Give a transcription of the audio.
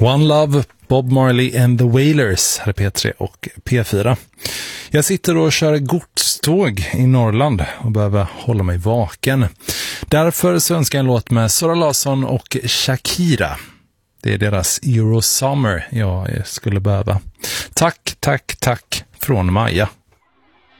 One Love, Bob Marley and the Wailers, här är P3 och P4. Jag sitter och kör godståg i Norrland och behöver hålla mig vaken. Därför så önskar jag en låt med Sara Larsson och Shakira. Det är deras Eurosummer jag skulle behöva. Tack från Maja.